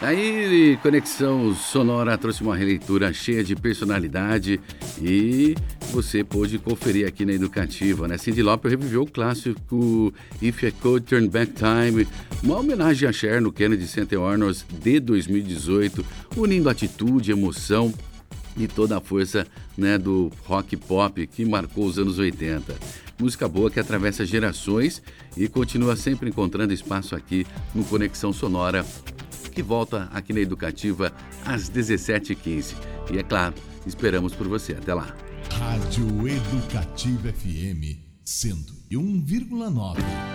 Aí, Conexão Sonora trouxe uma releitura cheia de personalidade e você pôde conferir aqui na Educativa, né? Cyndi Lauper reviveu o clássico If I Could Turn Back Time, uma homenagem a Cher no Kennedy Center Honors de 2018, unindo atitude, emoção e toda a força, né, do rock pop que marcou os anos 80. Música boa que atravessa gerações e continua sempre encontrando espaço aqui no Conexão Sonora, que volta aqui na Educativa às 17h15. E é claro, esperamos por você. Até lá. Rádio Educativa FM 101,9.